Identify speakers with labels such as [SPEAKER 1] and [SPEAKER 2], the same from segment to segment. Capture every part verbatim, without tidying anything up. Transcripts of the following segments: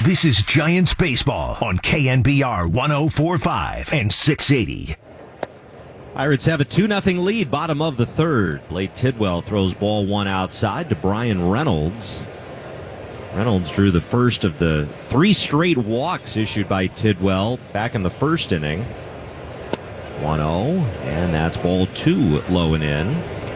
[SPEAKER 1] This is Giants Baseball on K N B R one oh four point five and six eighty.
[SPEAKER 2] Pirates have a two nothing lead, bottom of the third. Blake Tidwell throws ball one outside to Brian Reynolds. Reynolds drew the first of the three straight walks issued by Tidwell back in the first inning. one oh, and that's ball two low and in.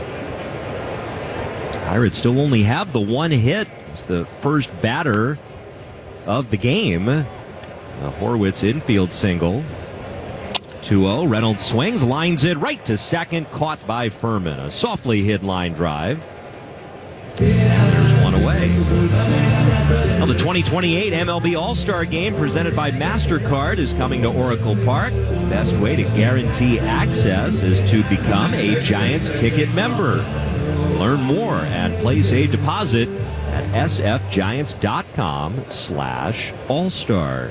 [SPEAKER 2] Pirates still only have the one hit. It's the first batter of the game. The Horwitz infield single. two oh, Reynolds swings, lines it right to second, caught by Furman. A softly hit line drive. And there's one away. Now the twenty twenty-eight M L B All-Star Game presented by MasterCard is coming to Oracle Park. The best way to guarantee access is to become a Giants ticket member. Learn more and place a deposit at sfgiants.com slash all-star.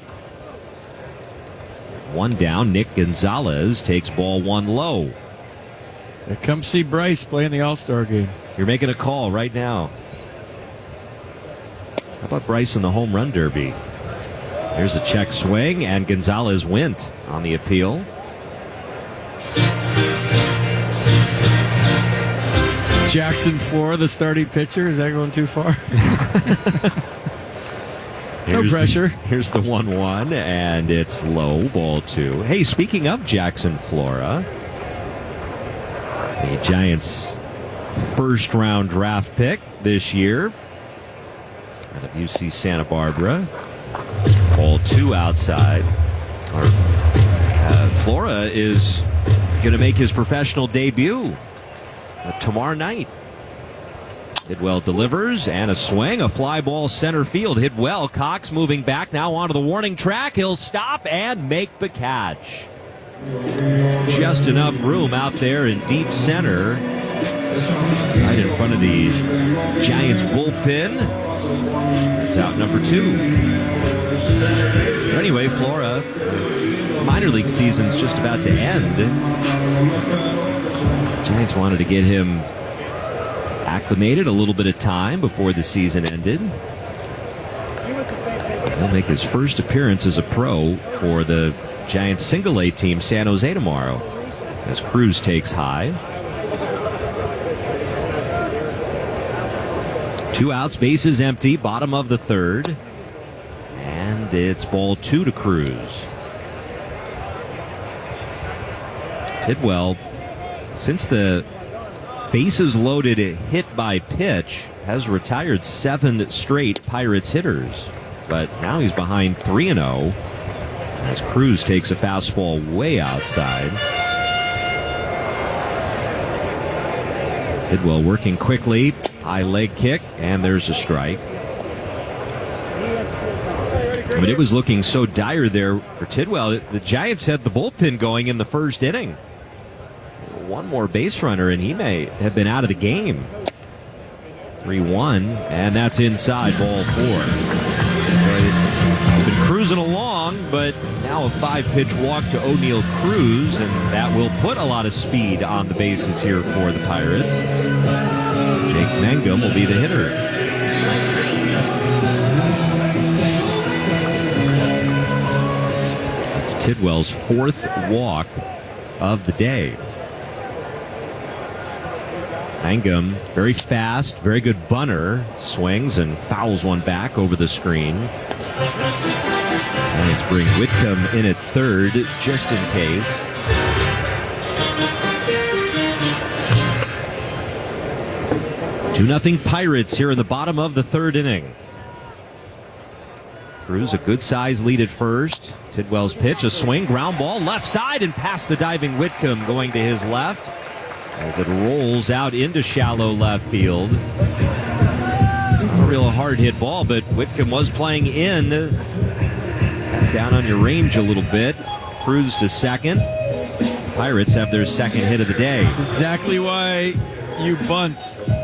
[SPEAKER 2] One down, Nick Gonzalez takes ball one low.
[SPEAKER 3] Come see Bryce playing the All-Star Game.
[SPEAKER 2] You're making a call right now. How about Bryce in the home run derby? Here's a check swing, and Gonzalez went on the appeal.
[SPEAKER 3] Jackson Flora, the starting pitcher. Is that going too far? No pressure.
[SPEAKER 2] The, here's the one one, and it's low, ball two. Hey, speaking of Jackson Flora, the Giants' first-round draft pick this year out of U C Santa Barbara. Ball two outside. Or, uh, Flora is going to make his professional debut uh, tomorrow night. Tidwell delivers, and a swing, a fly ball center field, hit well. Cox moving back now onto the warning track. He'll stop and make the catch. Just enough room out there in deep center, right in front of the Giants bullpen. It's out number two. But anyway, Flora, minor league season's just about to end. Giants wanted to get him acclimated, a little bit of time before the season ended. He'll make his first appearance as a pro for the Giants single A team, San Jose, tomorrow, as Cruz takes high. Two outs, bases empty, bottom of the third, and it's ball two to Cruz. Tidwell, since the bases loaded hit by pitch, has retired seven straight Pirates hitters. But now he's behind three and oh as Cruz takes a fastball way outside. Tidwell working quickly. High leg kick, and there's a strike. But it was looking so dire there for Tidwell. The Giants had the bullpen going in the first inning. One more base runner, and he may have been out of the game. three one, and that's inside, ball four. So been cruising along, but now a five-pitch walk to O'Neal Cruz, and that will put a lot of speed on the bases here for the Pirates. Jake Mangum will be the hitter. It's Tidwell's fourth walk of the day. Mangum, very fast, very good bunter, swings and fouls one back over the screen. Giants bring Whitcomb in at third, just in case. two nothing Pirates here in the bottom of the third inning. Cruz, a good-sized lead at first. Tidwell's pitch, a swing, ground ball, left side, and past the diving Whitcomb, going to his left as it rolls out into shallow left field. Not a real hard-hit ball, but Whitcomb was playing in. That's down on your range a little bit. Cruz to second. Pirates have their second hit of the day.
[SPEAKER 3] That's exactly why you bunt,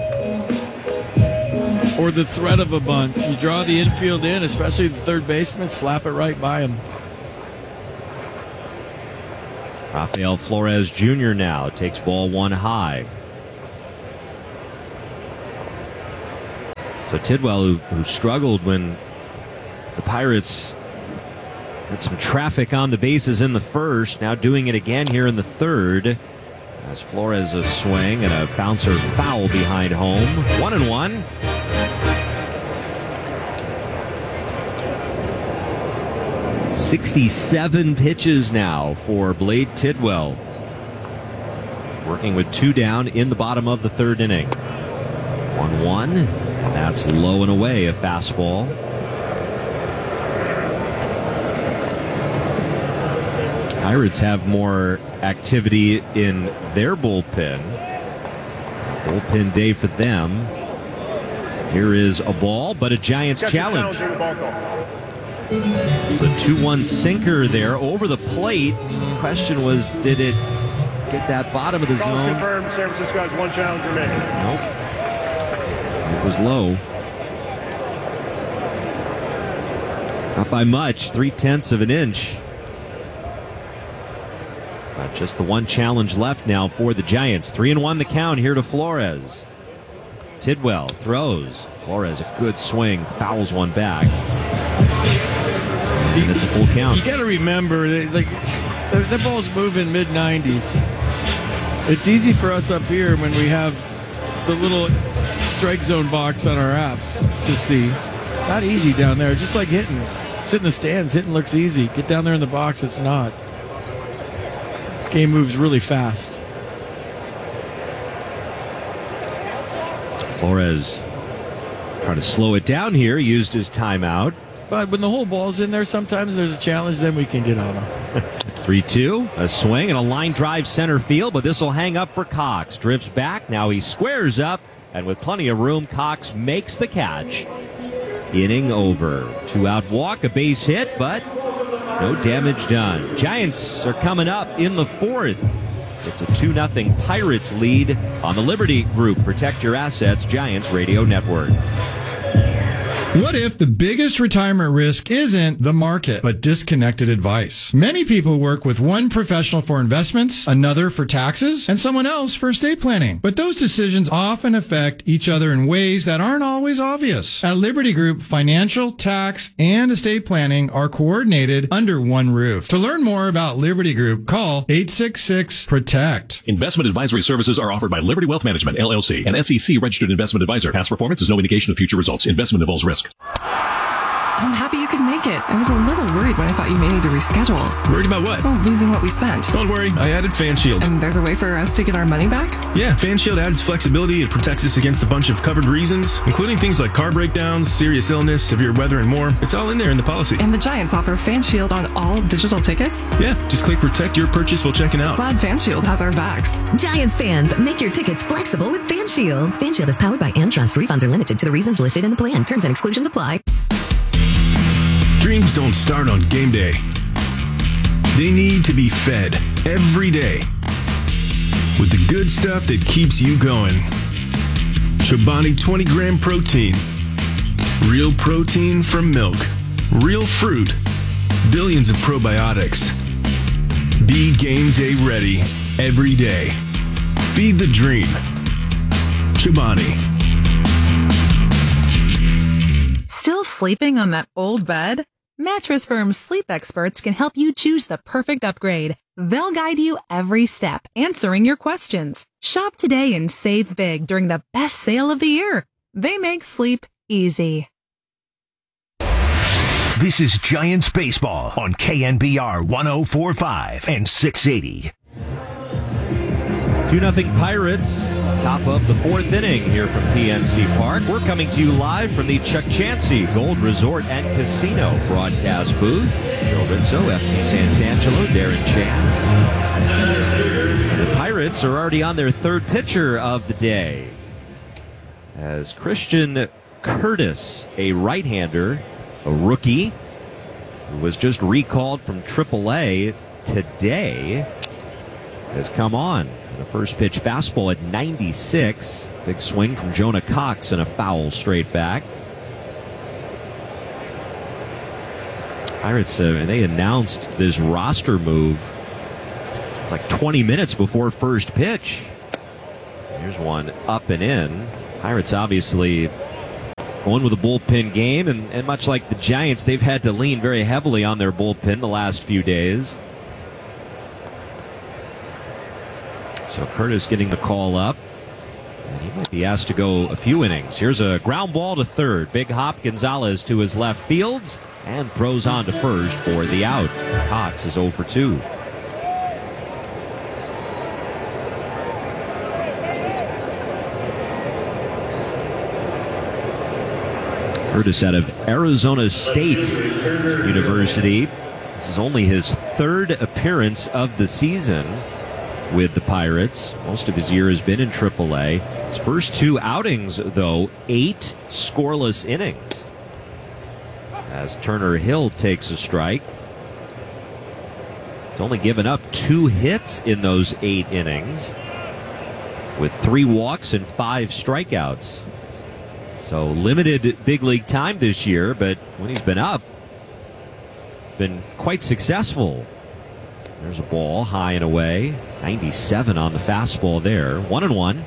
[SPEAKER 3] or the threat of a bunt. You draw the infield in, especially the third baseman, slap it right by him.
[SPEAKER 2] Rafael Flores Junior now takes ball one high. So Tidwell, who, who struggled when The Pirates had some traffic on the bases in the first, now doing it again here in the third. As Flores a swing and a bouncer foul behind home. One and one. sixty-seven pitches now for Blade Tidwell. Working with two down in the bottom of the third inning. one one, and that's low and away, a fastball. Pirates have more activity in their bullpen. Bullpen day for them. Here is a ball, but a Giants challenge. The two one sinker there over the plate. The question was, did it get that bottom of the zone?
[SPEAKER 4] Confirmed. San Francisco has one challenge remaining.
[SPEAKER 2] Nope. It was low. Not by much, three tenths of an inch. But just the one challenge left now for the Giants. Three and one the count here to Flores. Tidwell throws. Flores a good swing, fouls one back. And it's a full count.
[SPEAKER 3] You got to remember, like that ball's moving mid nineties. It's easy for us up here when we have the little strike zone box on our apps to see. Not easy down there. Just like hitting. Sit in the stands, hitting looks easy. Get down there in the box, it's not. This game moves really fast.
[SPEAKER 2] Flores trying to slow it down here, used his timeout.
[SPEAKER 3] But when the whole ball's in there, sometimes there's a challenge, then we can get on them.
[SPEAKER 2] three two, a swing and a line drive center field, but this will hang up for Cox. Drifts back, now he squares up, and with plenty of room, Cox makes the catch. Inning over. Two out walk, a base hit, but no damage done. Giants are coming up in the fourth. It's a two nothing Pirates lead on the Liberty Group. Protect your assets, Giants Radio Network.
[SPEAKER 5] What if the biggest retirement risk isn't the market, but disconnected advice? Many people work with one professional for investments, another for taxes, and someone else for estate planning. But those decisions often affect each other in ways that aren't always obvious. At Liberty Group, financial, tax, and estate planning are coordinated under one roof. To learn more about Liberty Group, call eight six six, PROTECT.
[SPEAKER 6] Investment advisory services are offered by Liberty Wealth Management, L L C, an S E C registered investment advisor. Past performance is no indication of future results. Investment involves risk.
[SPEAKER 7] I'm happy you could make it. I was a little worried when I thought you may need to reschedule.
[SPEAKER 8] Worried about what?
[SPEAKER 7] Oh, losing what we spent.
[SPEAKER 8] Don't worry, I added FanShield.
[SPEAKER 7] And there's a way for us to get our money back?
[SPEAKER 8] Yeah, FanShield adds flexibility. It protects us against a bunch of covered reasons, including things like car breakdowns, serious illness, severe weather, and more. It's all in there in the policy.
[SPEAKER 7] And the Giants offer FanShield on all digital tickets?
[SPEAKER 8] Yeah, just click protect your purchase while checking out.
[SPEAKER 7] Glad FanShield has our backs.
[SPEAKER 9] Giants fans, make your tickets flexible with FanShield. FanShield is powered by AmTrust. Refunds are limited to the reasons listed in the plan. Terms and exclusions apply.
[SPEAKER 8] Dreams don't start on game day. They need to be fed every day with the good stuff that keeps you going. Chobani twenty gram protein. Real protein from milk. Real fruit. Billions of probiotics. Be game day ready every day. Feed the dream. Chobani.
[SPEAKER 10] Still sleeping on that old bed? Mattress Firm's sleep experts can help you choose the perfect upgrade. They'll guide you every step, answering your questions. Shop today and save big during the best sale of the year. They make sleep easy.
[SPEAKER 1] This is Giants Baseball on K N B R one oh four point five and six eighty.
[SPEAKER 2] two nothing Pirates, top of the fourth inning here from P N C Park. We're coming to you live from the Chuck Chansey Gold Resort and Casino broadcast booth. Joe Rizzo, F P Santangelo, Darren Chan. And the Pirates are already on their third pitcher of the day, as Christian Curtis, a right-hander, a rookie, who was just recalled from triple A today, has come on. The first pitch fastball at ninety-six. Big swing from Jonah Cox and a foul straight back. Pirates, uh, and they announced this roster move like twenty minutes before first pitch. Here's one up and in. Pirates obviously going with a bullpen game, and, and much like the Giants, they've had to lean very heavily on their bullpen the last few days. So Curtis getting the call up, and he might be asked to go a few innings. Here's a ground ball to third. Big hop Gonzalez to his left fields and throws on to first for the out. Cox is oh for two. Curtis out of Arizona State University. This is only his third appearance of the season with the Pirates. Most of his year has been in triple A. His first two outings, though, eight scoreless innings. As Turner Hill takes a strike. He's only given up two hits in those eight innings, with three walks and five strikeouts. So limited big league time this year, but when he's been up, been quite successful. There's a ball high and away. ninety-seven on the fastball there. One and one.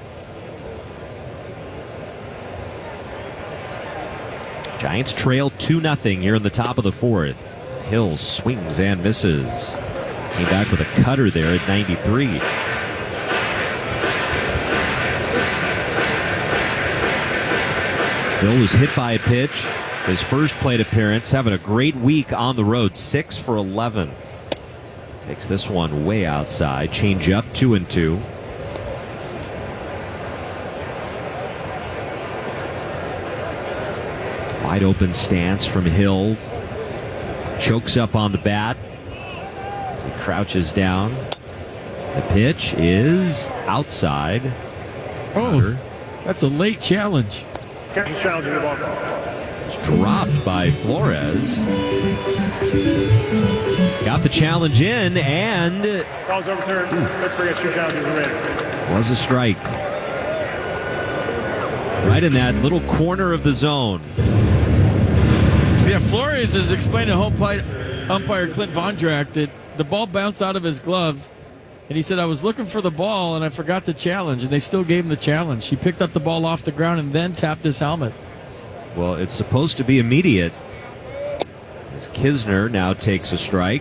[SPEAKER 2] Giants trail two nothing here in the top of the fourth. Hill swings and misses. Came back with a cutter there at ninety-three. Hill was hit by a pitch. His first plate appearance, having a great week on the road. six for eleven. Takes this one way outside. Change up, two and two. Wide open stance from Hill. Chokes up on the bat as he crouches down. The pitch is outside.
[SPEAKER 3] Oh,
[SPEAKER 2] Cutter.
[SPEAKER 3] That's a late challenge.
[SPEAKER 4] Challenging the ball.
[SPEAKER 2] It's dropped by Flores. Got the challenge in, and
[SPEAKER 4] Calls overturned. Pittsburgh has two challenges remaining.
[SPEAKER 2] Was a strike. Right in that little corner of the zone.
[SPEAKER 3] Yeah, Flores has explained to umpire, umpire Clint Vondrack that the ball bounced out of his glove, and he said, I was looking for the ball, and I forgot the challenge, and they still gave him the challenge. He picked up the ball off the ground and then tapped his helmet.
[SPEAKER 2] Well, it's supposed to be immediate. As Kisner now takes a strike.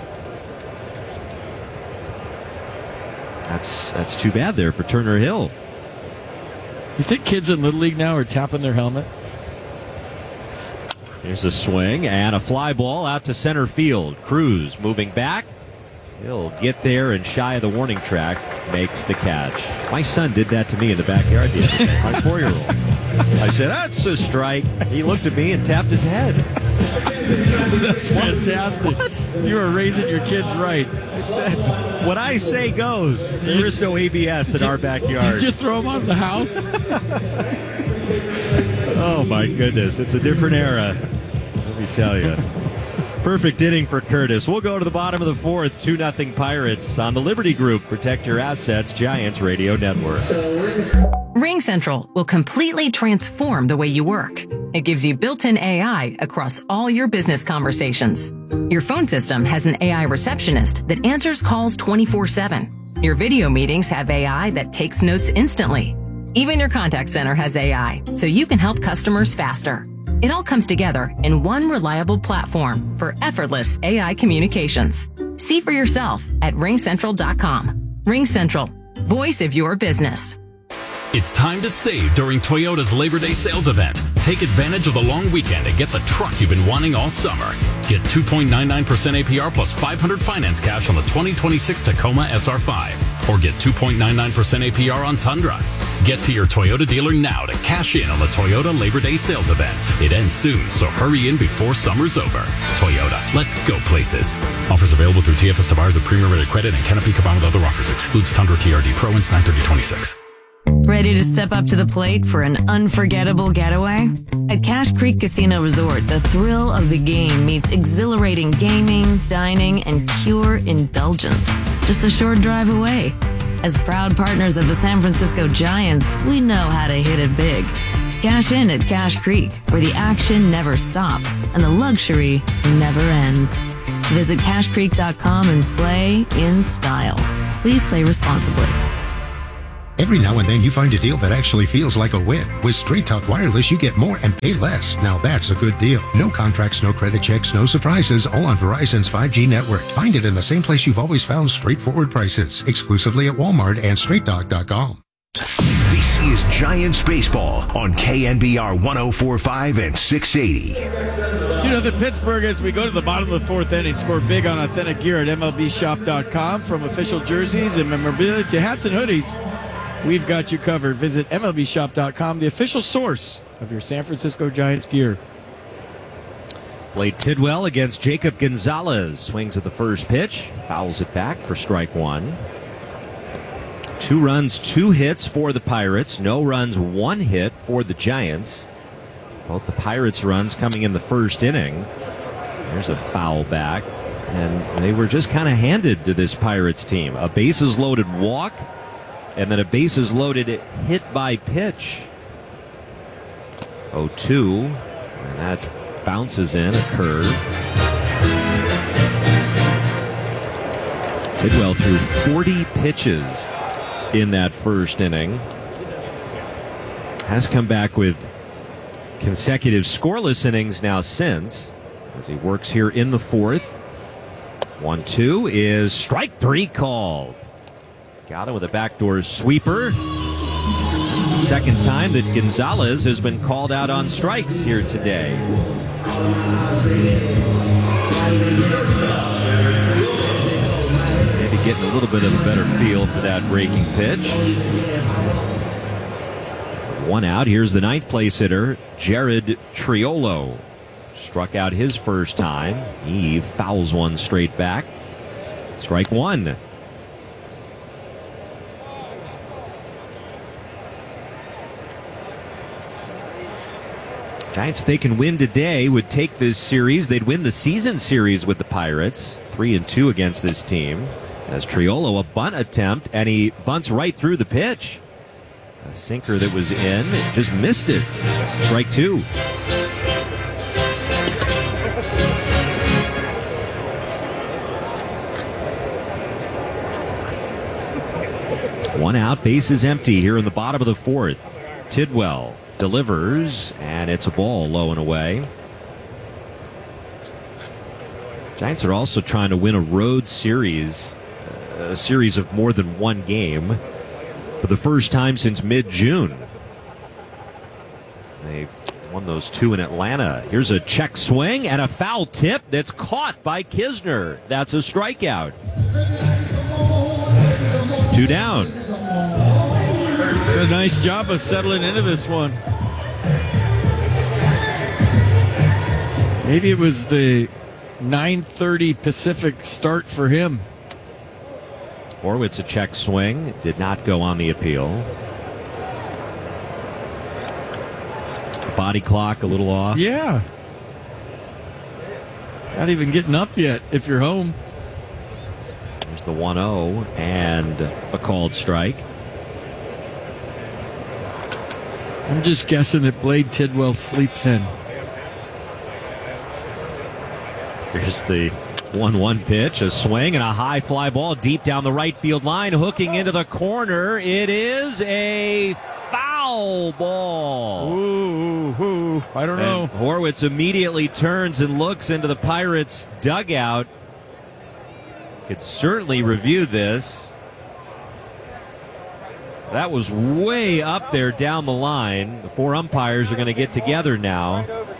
[SPEAKER 2] That's that's too bad there for Turner Hill.
[SPEAKER 3] You think kids in Little League now are tapping their helmet?
[SPEAKER 2] Here's a swing and a fly ball out to center field. Cruz moving back. He'll get there and shy of the warning track. Makes the catch. My son did that to me in the backyard the other day. My four-year-old. I said, that's a strike. He looked at me and tapped his head.
[SPEAKER 3] That's fantastic. What? You are raising your kids right.
[SPEAKER 2] I said, what I say goes. There is no A B S in our backyard.
[SPEAKER 3] Did you throw him out of the house?
[SPEAKER 2] Oh, my goodness. It's a different era. Let me tell you. Perfect inning for Curtis. We'll go to the bottom of the fourth. two nothing Pirates on the Liberty Group. Protect your assets. Giants Radio Network.
[SPEAKER 11] Ring Central will completely transform the way you work. It gives you built-in A I across all your business conversations. Your phone system has an A I receptionist that answers calls twenty-four seven. Your video meetings have A I that takes notes instantly. Even your contact center has A I, so you can help customers faster. It all comes together in one reliable platform for effortless A I communications. See for yourself at ring central dot com. Ring Central, voice of your business.
[SPEAKER 12] It's time to save during Toyota's Labor Day sales event. Take advantage of the long weekend and get the truck you've been wanting all summer. Get two point nine nine percent A P R plus five hundred finance cash on the twenty twenty-six Tacoma S R five. Or get two point nine nine percent A P R on Tundra. Get to your Toyota dealer now to cash in on the Toyota Labor Day sales event. It ends soon, so hurry in before summer's over. Toyota, let's go places. Offers available through T F S Tavares of Premier Rated Credit and Canopy combined with other offers. Excludes Tundra T R D Pro and nine thirty twenty-six.
[SPEAKER 9] Ready to step up to the plate for an unforgettable getaway? At Cache Creek Casino Resort, the thrill of the game meets exhilarating gaming, dining, and pure indulgence. Just a short drive away. As proud partners of the San Francisco Giants, we know how to hit it big. Cash in at Cache Creek, where the action never stops and the luxury never ends. Visit cache creek dot com and play in style. Please play responsibly.
[SPEAKER 13] Every now and then you find a deal that actually feels like a win. With Straight Talk Wireless, you get more and pay less. Now that's a good deal. No contracts, no credit checks, no surprises, all on Verizon's five G network. Find it in the same place you've always found straightforward prices. Exclusively at Walmart and straight talk dot com.
[SPEAKER 1] This is Giants Baseball on K N B R one oh four point five and six eighty.
[SPEAKER 3] So, you know, the Pittsburgh, as we go to the bottom of the fourth inning, score big on authentic gear at M L B shop dot com. From official jerseys and memorabilia to hats and hoodies, we've got you covered. Visit M L B shop dot com, the official source of your San Francisco Giants gear.
[SPEAKER 2] Played Tidwell against Jacob Gonzalez. Swings at the first pitch, fouls it back for strike one. Two runs, two hits for the Pirates. No runs, one hit for the Giants. Both the Pirates' runs coming in the first inning. There's a foul back. And they were just kind of handed to this Pirates team. A bases-loaded walk, and then a bases-loaded hit by pitch. oh two, and that bounces in, a curve. Tidwell threw forty pitches in that first inning. Has come back with consecutive scoreless innings now since, as he works here in the fourth. one two is strike three called. Got him with a backdoor sweeper. It's the second time that Gonzalez has been called out on strikes here today. Maybe getting a little bit of a better feel for that breaking pitch. One out. Here's the ninth place hitter, Jared Triolo. Struck out his first time. He fouls one straight back. Strike one. Giants, if they can win today, would take this series. They'd win the season series with the Pirates. Three and two against this team. As Triolo, a bunt attempt, and he bunts right through the pitch. A sinker that was in, just missed it. Strike two. One out, bases empty here in the bottom of the fourth. Tidwell delivers, and it's a ball low and away. Giants are also trying to win a road series, a series of more than one game, for the first time since mid-June. They won those two in Atlanta. Here's a check swing and a foul tip that's caught by Kisner. That's a strikeout. Two down.
[SPEAKER 3] Did a nice job of settling into this one. Maybe it was the nine thirty Pacific start for him.
[SPEAKER 2] Horwitz, a check swing, did not go on the appeal. The body clock a little off.
[SPEAKER 3] Yeah. Not even getting up yet if you're home.
[SPEAKER 2] There's the one oh and a called strike.
[SPEAKER 3] I'm just guessing that Blade Tidwell sleeps in.
[SPEAKER 2] Here's the one one pitch, a swing, and a high fly ball deep down the right field line, hooking into the corner. It is a foul ball.
[SPEAKER 3] Ooh, ooh, ooh. I don't know.
[SPEAKER 2] And Horwitz immediately turns and looks into the Pirates' dugout. Could certainly review this. That was way up there down the line. The four umpires are going to get together now.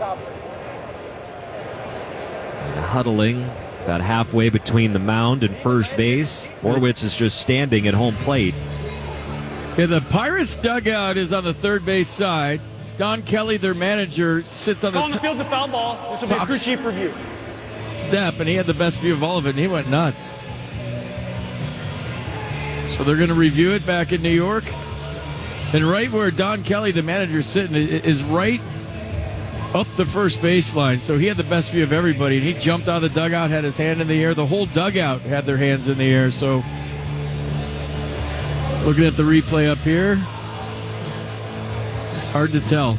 [SPEAKER 2] And huddling about halfway between the mound and first base. Horwitz is just standing at home plate.
[SPEAKER 3] Yeah, the Pirates dugout is on the third base side. Don Kelly, their manager, sits on the,
[SPEAKER 4] Calling the field's a foul ball. This will be a crew chief review.
[SPEAKER 3] Step, and he had the best view of all of it, and he went nuts. So they're going to review it back in New York. And right where Don Kelly, the manager, is sitting is right up the first baseline. So he had the best view of everybody. And he jumped out of the dugout, had his hand in the air. The whole dugout had their hands in the air. So looking at the replay up here, hard to tell.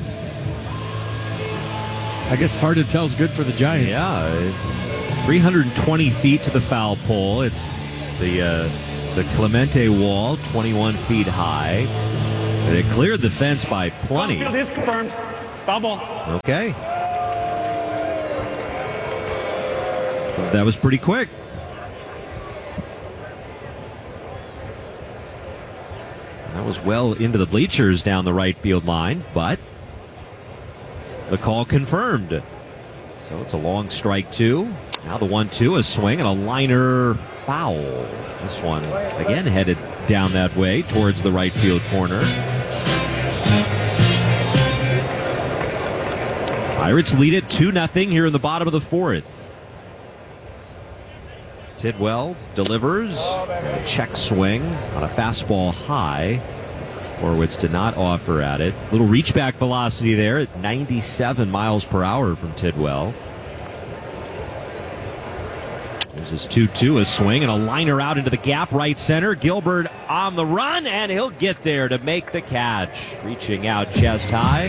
[SPEAKER 3] I guess hard to tell is good for the Giants.
[SPEAKER 2] Yeah, three hundred twenty feet to the foul pole. It's the... Uh, The Clemente wall, twenty-one feet high. And it cleared the fence by plenty.
[SPEAKER 4] Field is confirmed. Foul ball.
[SPEAKER 2] Okay. That was pretty quick. That was well into the bleachers down the right field line, but the call confirmed. So it's a long strike two. Now the one two, a swing and a liner foul. This one, again, headed down that way towards the right field corner. Pirates lead it two nothing here in the bottom of the fourth. Tidwell delivers a check swing on a fastball high. Horwitz did not offer at it. Little reach back velocity there at ninety-seven miles per hour from Tidwell. There's his two two, a swing and a liner out into the gap right center. Gilbert on the run, and he'll get there to make the catch. Reaching out chest high.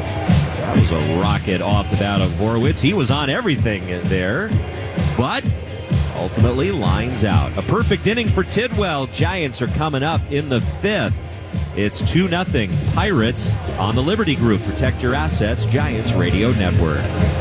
[SPEAKER 2] That was a rocket off the bat of Horwitz. He was on everything there, but ultimately lines out. A perfect inning for Tidwell. Giants are coming up in the fifth. It's two nothing Pirates on the Liberty Group. Protect your assets. Giants Radio Network.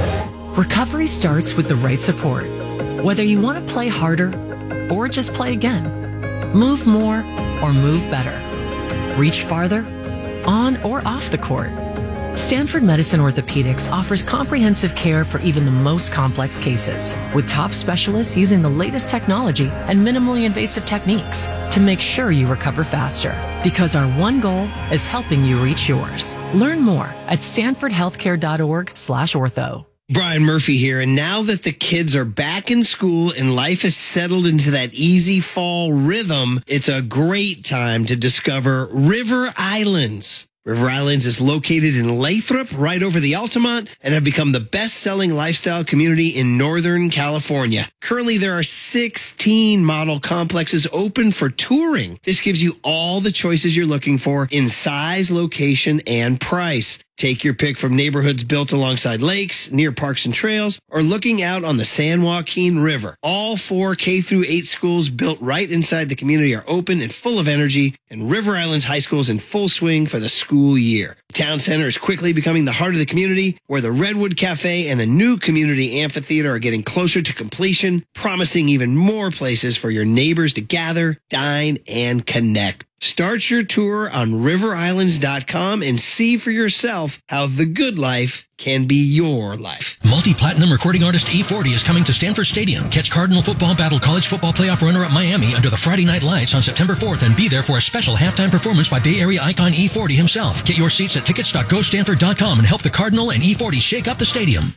[SPEAKER 14] Recovery starts with the right support. Whether you want to play harder or just play again, move more or move better, reach farther, on or off the court. Stanford Medicine Orthopedics offers comprehensive care for even the most complex cases, with top specialists using the latest technology and minimally invasive techniques to make sure you recover faster. Because our one goal is helping you reach yours. Learn more at stanford healthcare dot org slash ortho.
[SPEAKER 15] Brian Murphy here, and now that the kids are back in school and life has settled into that easy fall rhythm, it's a great time to discover River Islands. River Islands is located in Lathrop, right over the Altamont, and have become the best-selling lifestyle community in Northern California. Currently, there are sixteen model complexes open for touring. This gives you all the choices you're looking for in size, location, and price. Take your pick from neighborhoods built alongside lakes, near parks and trails, or looking out on the San Joaquin River. All four K through eight schools built right inside the community are open and full of energy, and River Islands High School is in full swing for the school year. Town Center is quickly becoming the heart of the community, where the Redwood Cafe and a new community amphitheater are getting closer to completion, promising even more places for your neighbors to gather, dine, and connect. Start your tour on river islands dot com and see for yourself how the good life can be your life.
[SPEAKER 16] Multi-platinum recording artist E forty is coming to Stanford Stadium. Catch Cardinal football battle college football playoff runner-up Miami under the Friday night lights on September fourth and be there for a special halftime performance by Bay Area icon E forty himself. Get your seats at tickets dot go stanford dot com and help the Cardinal and E forty shake up the stadium.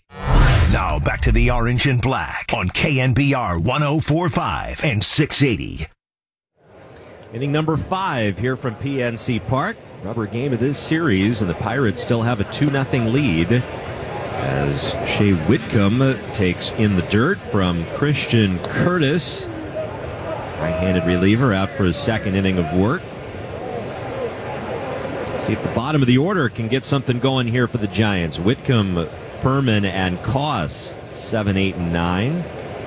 [SPEAKER 1] Now back to the Orange and Black on K N B R one oh four point five and six eighty.
[SPEAKER 2] Inning number five here from P N C Park. Rubber game of this series, and the Pirates still have a two nothing lead as Shea Whitcomb takes in the dirt from Christian Curtis. Right-handed reliever out for his second inning of work. See if the bottom of the order can get something going here for the Giants. Whitcomb, Furman, and Koss, seven, eight, and nine.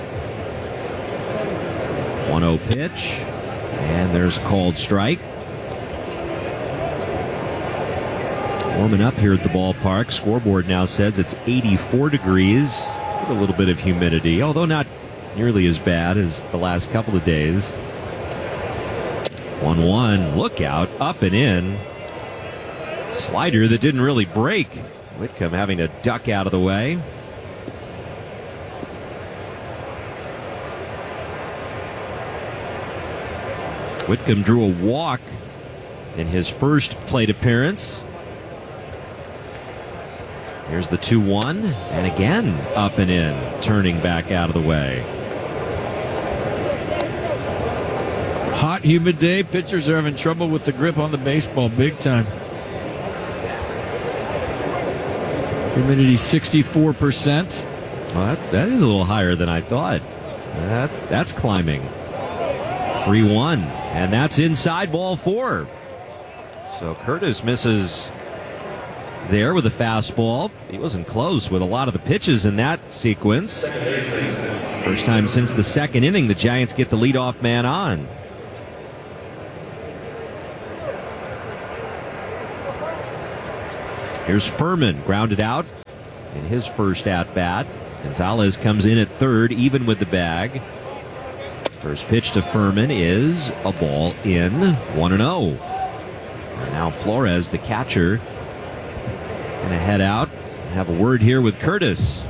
[SPEAKER 2] one oh pitch. And there's a called strike. Warming up here at the ballpark. Scoreboard now says it's eighty-four degrees with a little bit of humidity, although not nearly as bad as the last couple of days. one one. Look out. Up and in. Slider that didn't really break. Whitcomb having to duck out of the way. Whitcomb drew a walk in his first plate appearance. Here's the two one, and again up and in, turning back out of the way.
[SPEAKER 3] Hot, humid day. Pitchers are having trouble with the grip on the baseball big time. Humidity sixty-four percent.
[SPEAKER 2] Well, that, that is a little higher than I thought. That, that's climbing. three one, and that's inside ball four. So Curtis misses there with a fastball. He wasn't close with a lot of the pitches in that sequence. First time since the second inning the Giants get the leadoff man on. Here's Furman, grounded out in his first at-bat. Gonzalez comes in at third, even with the bag. First pitch to Furman is a ball in, one and oh. And now Flores, the catcher, going to head out and have a word here with Curtis.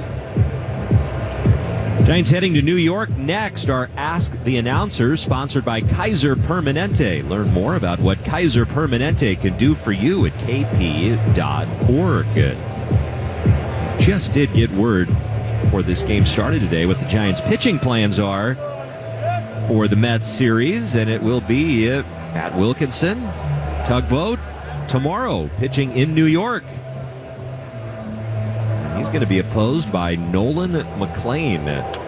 [SPEAKER 2] Giants heading to New York next. Our Ask the Announcer, sponsored by Kaiser Permanente. Learn more about what Kaiser Permanente can do for you at k p dot org. Just did get word before this game started today what the Giants' pitching plans are for the Mets series, and it will be uh, at Wilkinson, Tugboat, tomorrow, pitching in New York. And he's going to be opposed by Nolan McLean.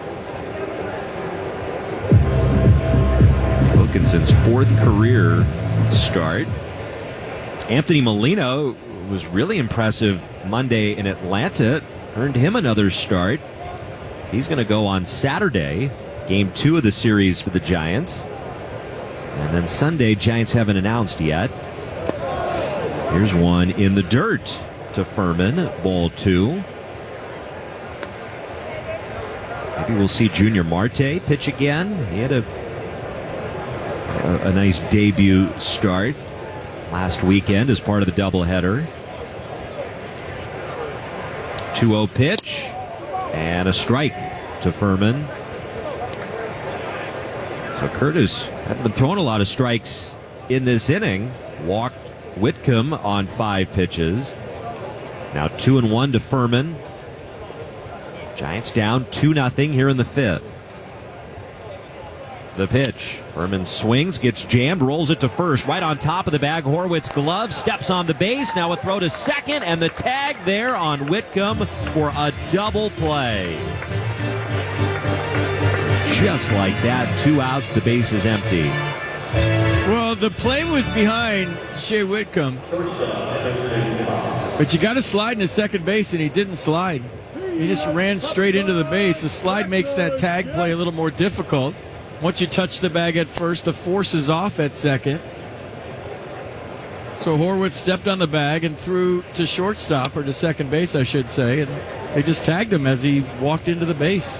[SPEAKER 2] Wilkinson's fourth career start. Anthony Molina was really impressive Monday in Atlanta. Earned him another start. He's going to go on Saturday, game two of the series for the Giants. And then Sunday, Giants haven't announced yet. Here's one in the dirt to Furman, ball two. Maybe we'll see Junior Marte pitch again. He had a, a, a nice debut start last weekend as part of the doubleheader. two oh pitch and a strike to Furman. So Curtis hadn't been throwing a lot of strikes in this inning. Walked Whitcomb on five pitches. Now two and one to Furman. Giants down two nothing here in the fifth. The pitch. Furman swings, gets jammed, rolls it to first. Right on top of the bag, Horwitz glove, steps on the base. Now a throw to second, and the tag there on Whitcomb for a double play. Just like that, two outs, the base is empty.
[SPEAKER 3] Well, the play was behind Shea Whitcomb. But you got to slide into second base, and he didn't slide. He just ran straight into the base. The slide makes that tag play a little more difficult. Once you touch the bag at first, the force is off at second. So Horwitz stepped on the bag and threw to shortstop, or to second base, I should say, and they just tagged him as he walked into the base.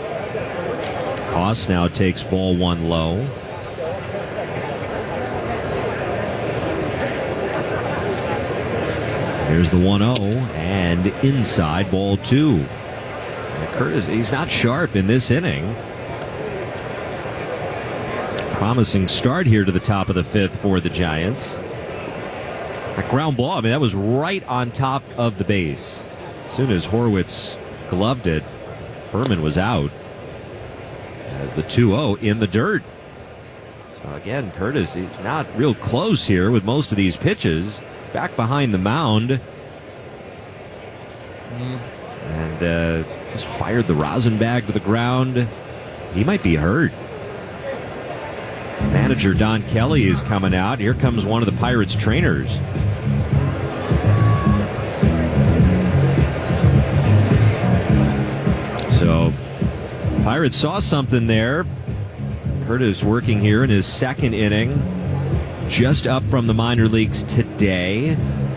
[SPEAKER 2] Koss now takes ball one low. Here's the one oh, and inside, ball two. And Curtis, he's not sharp in this inning. Promising start here to the top of the fifth for the Giants. That ground ball, I mean, that was right on top of the base. As soon as Horwitz gloved it, Furman was out. As the two oh in the dirt. So again, Curtis, he's not real close here with most of these pitches. Back behind the mound. Mm. And uh, just fired the rosin bag to the ground. He might be hurt. Manager Don Kelly is coming out. Here comes one of the Pirates' trainers. So, Pirates saw something there. Curtis working here in his second inning. Just up from the minor leagues today.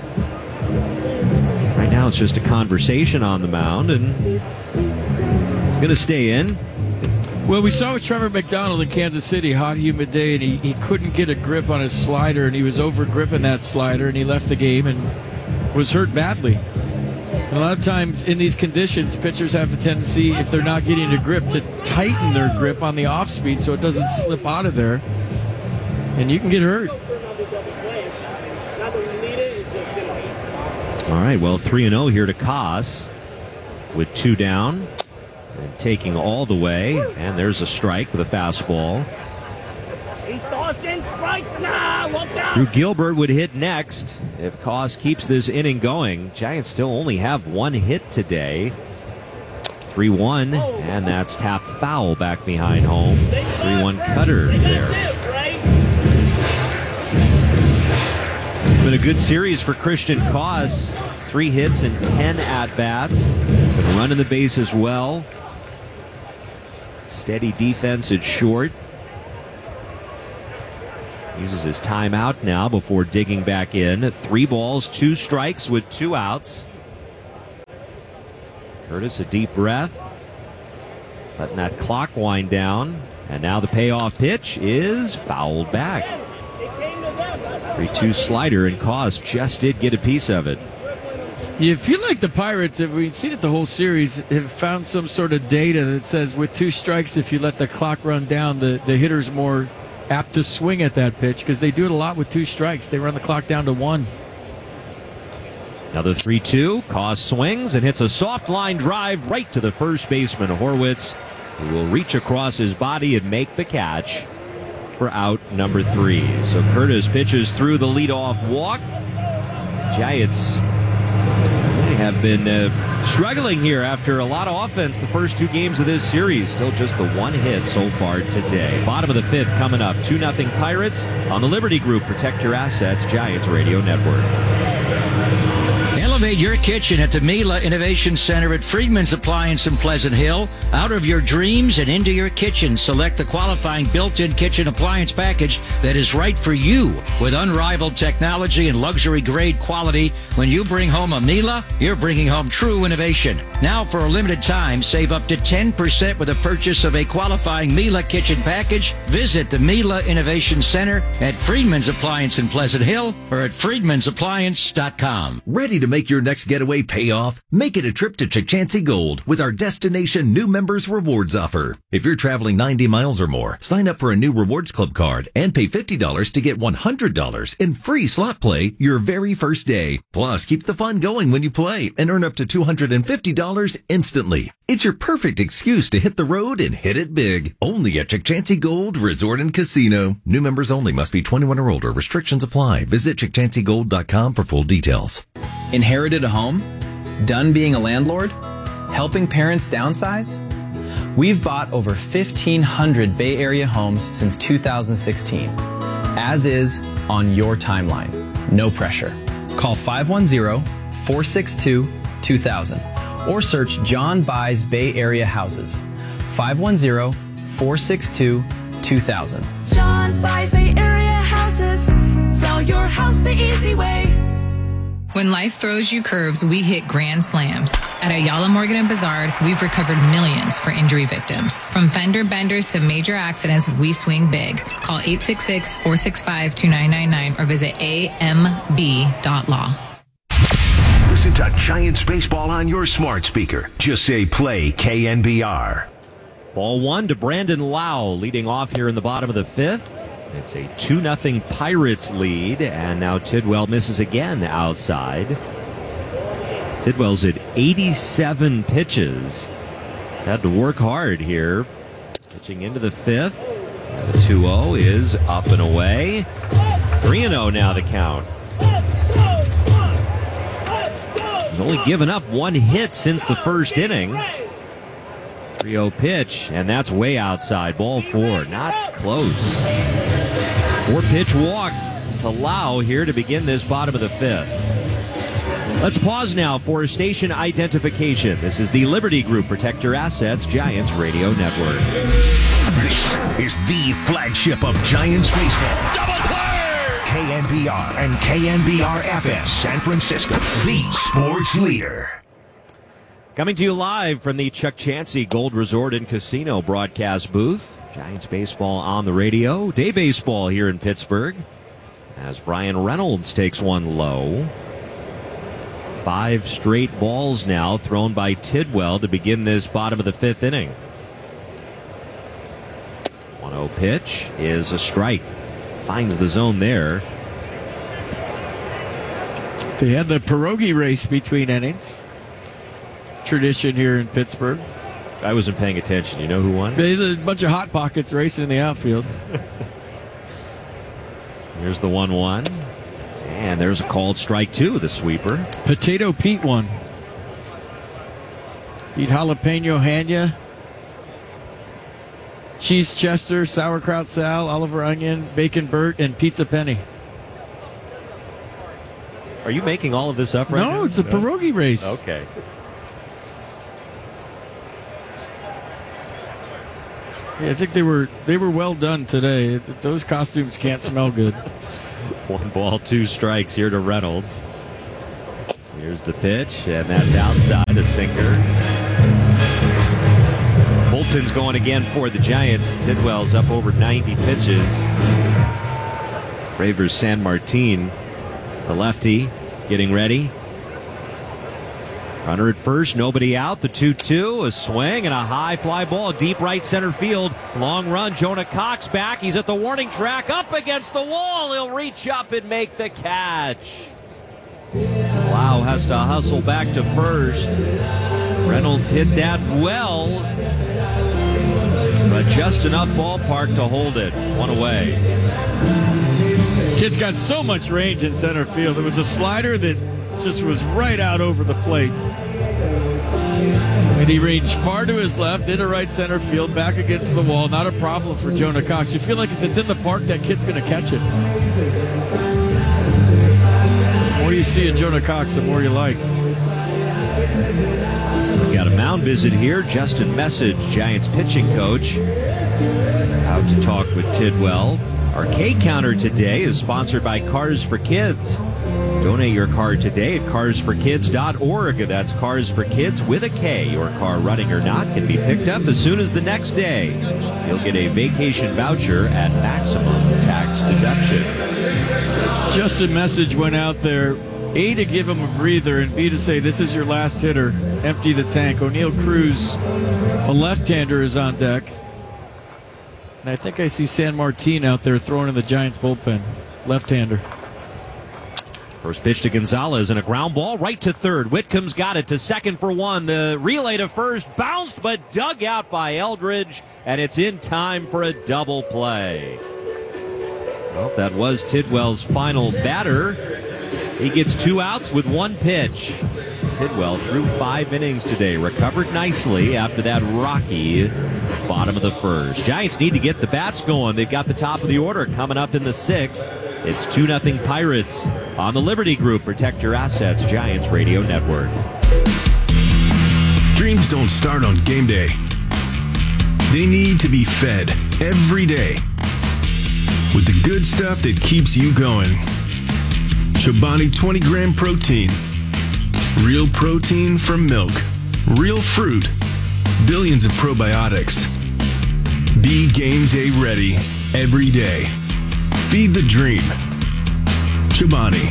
[SPEAKER 2] Right now it's just a conversation on the mound, and going to stay in.
[SPEAKER 3] Well, we saw with Trevor McDonald in Kansas City, hot, humid day, and he, he couldn't get a grip on his slider, and he was over gripping that slider, and he left the game and was hurt badly. And a lot of times in these conditions, pitchers have the tendency, if they're not getting a grip, to tighten their grip on the off speed so it doesn't slip out of there, and you can get hurt.
[SPEAKER 2] All right, well, three and oh here to Koss with two down. And taking all the way, and there's a strike with a fastball. Drew Gilbert would hit next if Koss keeps this inning going. Giants still only have one hit today. three one, and that's tap foul back behind home. three one cutter there. It's been a good series for Christian Koss. Three hits and ten at-bats. Been running the base as well. Steady defense at short. Uses his timeout now before digging back in. Three balls, two strikes with two outs. Curtis, a deep breath. Letting that clock wind down. And now the payoff pitch is fouled back. three two slider, and Cause just did get a piece of it.
[SPEAKER 3] You feel like the Pirates, if we've seen it the whole series, have found some sort of data that says with two strikes, if you let the clock run down, the, the hitter's more apt to swing at that pitch because they do it a lot with two strikes. They run the clock down to one.
[SPEAKER 2] Another three two. Cause swings and hits a soft line drive right to the first baseman, Horwitz, who will reach across his body and make the catch for out number three. So Curtis pitches through the leadoff walk. Giants have been uh, struggling here after a lot of offense the first two games of this series. Still just the one hit so far today. Bottom of the fifth coming up. two nothing Pirates on the Liberty Group. Protect your assets. Giants Radio Network.
[SPEAKER 17] Elevate your kitchen at the Mila Innovation Center at Friedman's Appliance in Pleasant Hill. Out of your dreams and into your kitchen. Select the qualifying built-in kitchen appliance package that is right for you. With unrivaled technology and luxury-grade quality, when you bring home a Mila, you're bringing home true innovation. Now, for a limited time, save up to ten percent with the purchase of a qualifying Mila kitchen package. Visit the Mila Innovation Center at Friedman's Appliance in Pleasant Hill or at friedmans appliance dot com.
[SPEAKER 18] Ready to make your next getaway pay off? Make it a trip to Chukchansi Gold with our Destination New Members Rewards offer. If you're traveling ninety miles or more, sign up for a new Rewards Club card and pay fifty dollars to get one hundred dollars in free slot play your very first day. Plus, keep the fun going when you play and earn up to two hundred fifty dollars instantly. It's your perfect excuse to hit the road and hit it big. Only at Chukchansi Gold Resort and Casino. New members only. Must be twenty-one or older. Restrictions apply. Visit Chukchansi Gold dot com for full details.
[SPEAKER 19] Inherited a home? Done being a landlord? Helping parents downsize? We've bought over fifteen hundred Bay Area homes since two thousand sixteen. As is, on your timeline. No pressure. Call five one zero, four six two, two thousand or search John Buys Bay Area Houses. five one zero, four six two, two thousand.
[SPEAKER 20] John Buys Bay Area Houses. Sell your house the easy way.
[SPEAKER 21] When life throws you curves, we hit grand slams. At Ayala Morgan and Bazaar, we've recovered millions for injury victims. From fender benders to major accidents, we swing big. Call eight six six, four six five, two nine nine nine or visit A M B dot law.
[SPEAKER 1] Listen to Giants baseball on your smart speaker. Just say play K N B R.
[SPEAKER 2] Ball one to Brandon Lau, leading off here in the bottom of the fifth. It's a two nothing Pirates lead, and now Tidwell misses again outside. Tidwell's at eighty-seven pitches. He's had to work hard here. Pitching into the fifth. The two oh is up and away. three oh now the count. He's only given up one hit since the first inning. three oh pitch, and that's way outside. Ball four, not close. Four-pitch walk to Lau here to begin this bottom of the fifth. Let's pause now for station identification. This is the Liberty Group. Protect your assets. Giants Radio Network.
[SPEAKER 1] This is the flagship of Giants baseball. Double play! K N B R and K N B R F S San Francisco, the sports leader.
[SPEAKER 2] Coming to you live from the Chukchansi Gold Resort and Casino broadcast booth. Giants baseball on the radio. Day baseball here in Pittsburgh as Brian Reynolds takes one low. Five straight balls now thrown by Tidwell to begin this bottom of the fifth inning. one oh pitch is a strike. Finds the zone there.
[SPEAKER 3] They had the pierogi race between innings. Tradition here in Pittsburgh.
[SPEAKER 2] I wasn't paying attention. You know who won?
[SPEAKER 3] There's a bunch of Hot Pockets racing in the outfield.
[SPEAKER 2] Here's the one one. And there's a called strike two, the sweeper.
[SPEAKER 3] Potato Pete won. Beat Jalapeno Hanya, Cheese Chester, Sauerkraut Sal, Oliver Onion, Bacon Burt, and Pizza Penny.
[SPEAKER 2] Are you making all of this up right
[SPEAKER 3] no,
[SPEAKER 2] now?
[SPEAKER 3] No, it's a no? pierogi race.
[SPEAKER 2] Okay.
[SPEAKER 3] Yeah, I think they were they were well done today. Those costumes can't smell good.
[SPEAKER 2] One ball, two strikes here to Reynolds. Here's the pitch, and that's outside, a sinker. Bullpen's going again for the Giants. Tidwell's up over ninety pitches. Ravers San Martin, the lefty, getting ready. Runner at first, nobody out. The two two, a swing and a high fly ball, deep right center field. Long run, Jonah Cox back. He's at the warning track, up against the wall. He'll reach up and make the catch. Lau has to hustle back to first. Reynolds hit that well, but just enough ballpark to hold it. One away.
[SPEAKER 3] Kid's got so much range in center field. It was a slider that just was right out over the plate. And he ranged far to his left, into right center field, back against the wall. Not a problem for Jonah Cox. You feel like if it's in the park, that kid's going to catch it. The more you see of Jonah Cox, the more you like.
[SPEAKER 2] We got a mound visit here. Justin Message, Giants pitching coach, out to talk with Tidwell. Our K counter today is sponsored by Cars for Kids. Donate your car today at cars for kids dot org. That's Cars for Kids with a K. Your car, running or not, can be picked up as soon as the next day. You'll get a vacation voucher at maximum tax deduction.
[SPEAKER 3] Just a message went out there. A, to give him a breather, and B, to say this is your last hitter. Empty the tank. O'Neill Cruz, a left-hander, is on deck. And I think I see San Martin out there throwing in the Giants bullpen. Left-hander.
[SPEAKER 2] First pitch to Gonzalez and a ground ball right to third. Whitcomb's got it to second for one. The relay to first bounced but dug out by Eldridge, and it's in time for a double play. Well, that was Tidwell's final batter. He gets two outs with one pitch. Tidwell threw five innings today, recovered nicely after that rocky bottom of the first. Giants need to get the bats going. They've got the top of the order coming up in the sixth. It's two nothing Pirates on the Liberty Group. Protect your assets, Giants Radio Network.
[SPEAKER 8] Dreams don't start on game day. They need to be fed every day with the good stuff that keeps you going. Chobani twenty gram protein. Real protein from milk. Real fruit. Billions of probiotics. Be game day ready every day. Feed the dream. Chobani.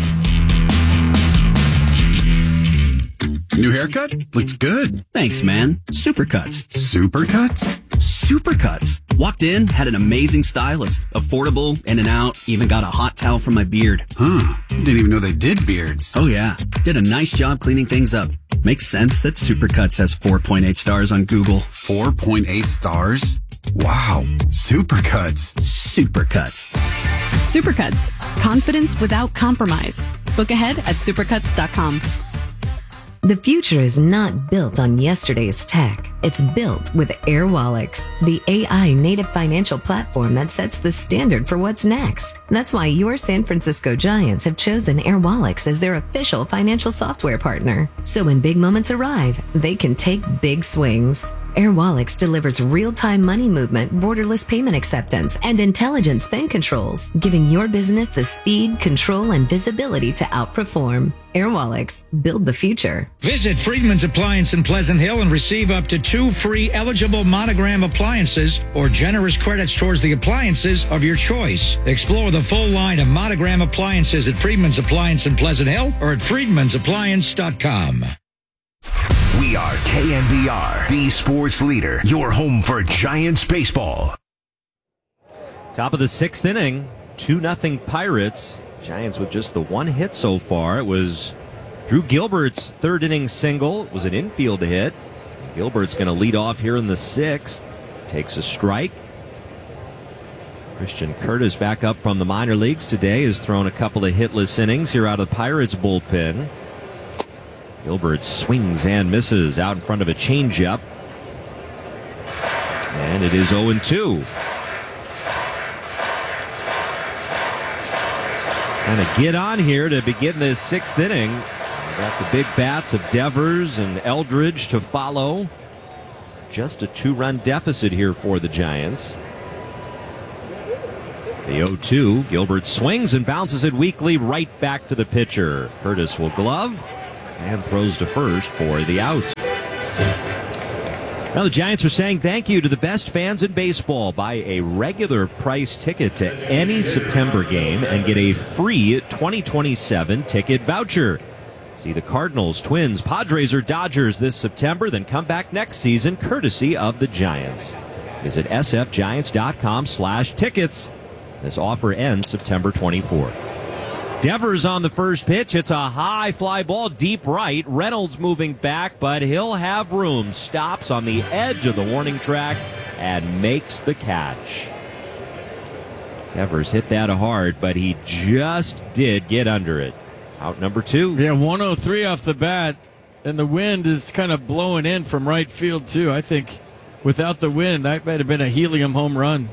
[SPEAKER 5] New haircut? Looks good. Thanks, man. Supercuts. Supercuts? Supercuts. Walked in, had an amazing stylist. Affordable, in and out, even got a hot towel from my beard. Huh. Didn't even know they did beards. Oh, yeah. Did a nice job cleaning things up. Makes sense that Supercuts has four point eight stars on Google. four point eight stars? Wow. Supercuts. Supercuts.
[SPEAKER 22] Supercuts. Confidence without compromise. Book ahead at supercuts dot com.
[SPEAKER 9] The future is not built on yesterday's tech. It's built with AirWallex, the A I native financial platform that sets the standard for what's next. That's why your San Francisco Giants have chosen AirWallex as their official financial software partner. So when big moments arrive, they can take big swings. AirWallex delivers real-time money movement, borderless payment acceptance, and intelligent spend controls, giving your business the speed, control, and visibility to outperform. AirWallex, build the future.
[SPEAKER 23] Visit Friedman's Appliance in Pleasant Hill and receive up to two free eligible Monogram appliances or generous credits towards the appliances of your choice. Explore the full line of Monogram appliances at Friedman's Appliance in Pleasant Hill or at friedmans appliance dot com.
[SPEAKER 1] We are K N B R, the sports leader, your home for Giants baseball.
[SPEAKER 2] Top of the sixth inning, two nothing Pirates. Giants with just the one hit so far. It was Drew Gilbert's third inning single. It was an infield hit. Gilbert's going to lead off here in the sixth. Takes a strike. Christian Curtis back up from the minor leagues today. Has thrown a couple of hitless innings here out of the Pirates bullpen. Gilbert swings and misses out in front of a changeup. And it is oh and two. Kind of get on here to begin this sixth inning. We've got the big bats of Devers and Eldridge to follow. just a two-run deficit here for the Giants. The oh two, Gilbert swings and bounces it weakly right back to the pitcher. Curtis will glove and throws to first for the out. Now the Giants are saying thank you to the best fans in baseball. Buy a regular price ticket to any September game and get a free twenty twenty-seven ticket voucher. See the Cardinals, Twins, Padres, or Dodgers this September, then come back next season courtesy of the Giants. Visit sfgiants.com slash tickets. This offer ends September twenty-fourth. Devers on the first pitch. It's a high fly ball deep right. Reynolds moving back, but he'll have room. Stops on the edge of the warning track and makes the catch. Devers hit that hard, but he just did get under it. Out number two.
[SPEAKER 3] Yeah, one oh three off the bat, and the wind is kind of blowing in from right field, too. I think without the wind, that might have been a helium home run.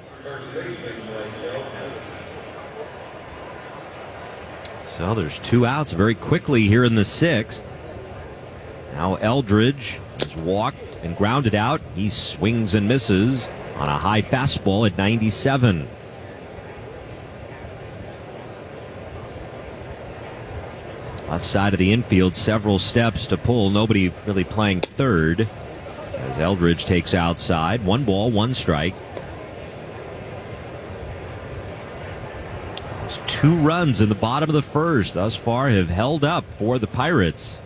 [SPEAKER 2] So there's two outs very quickly here in the sixth. Now Eldridge has walked and grounded out. He swings and misses on a high fastball at ninety-seven. Left side of the infield, several steps to pull. Nobody really playing third as Eldridge takes outside. One ball, one strike. Those two runs in the bottom of the first thus far have held up for the Pirates.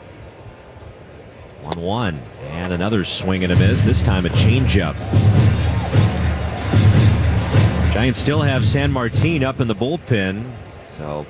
[SPEAKER 2] one one. And another swing and a miss. This time a changeup. Giants still have San Martin up in the bullpen. So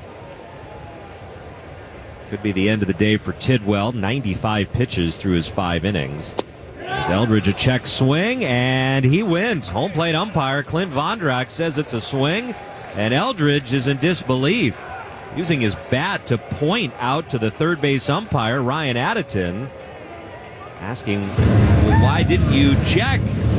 [SPEAKER 2] could be the end of the day for Tidwell. ninety-five pitches through his five innings. As Eldridge a check swing, and he wins. Home plate umpire Clint Vondrack says it's a swing, and Eldridge is in disbelief, using his bat to point out to the third base umpire, Ryan Addington, asking, well, why didn't you check?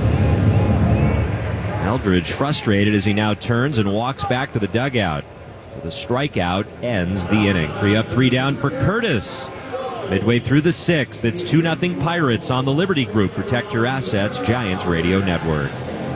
[SPEAKER 2] Eldridge frustrated as he now turns and walks back to the dugout. The strikeout ends the inning. Three up, three down for Curtis. Midway through the sixth, it's two nothing Pirates on the Liberty Group. Protect your assets, Giants Radio Network.